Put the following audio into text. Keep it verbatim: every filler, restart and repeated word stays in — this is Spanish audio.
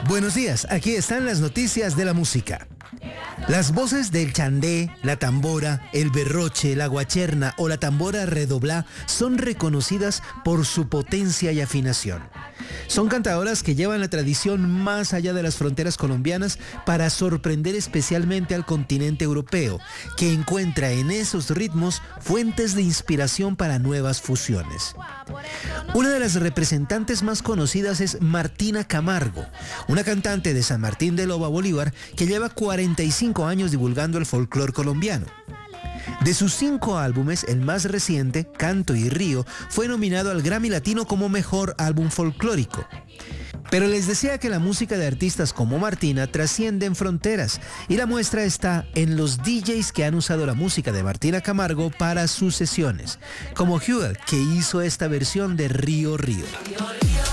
Buenos días, aquí están las noticias de la música. Las voces del chandé, la tambora, el berroche, la guacherna o la tambora redoblá son reconocidas por su potencia y afinación. Son cantadoras que llevan la tradición más allá de las fronteras colombianas para sorprender especialmente al continente europeo, que encuentra en esos ritmos fuentes de inspiración para nuevas fusiones. Una de las representantes más conocidas es Martina Camargo, una cantante de San Martín de Loba, Bolívar, que lleva cuarenta y cinco años divulgando el folclore colombiano. De sus cinco álbumes, el más reciente, Canto y Río, fue nominado al Grammy Latino como Mejor Álbum Folclórico. Pero les decía que la música de artistas como Martina trascienden fronteras, y la muestra está en los D Js que han usado la música de Martina Camargo para sus sesiones, como Huel, que hizo esta versión de Río Río.